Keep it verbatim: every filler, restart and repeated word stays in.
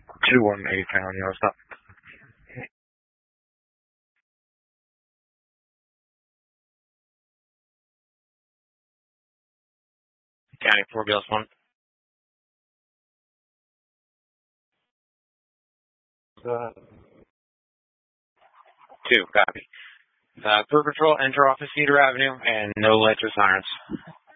two one eight pound, you know, stop. County four Bills one. Uh, two, copy. Uh, Crew Patrol, enter off of Cedar Avenue, and no lights or sirens.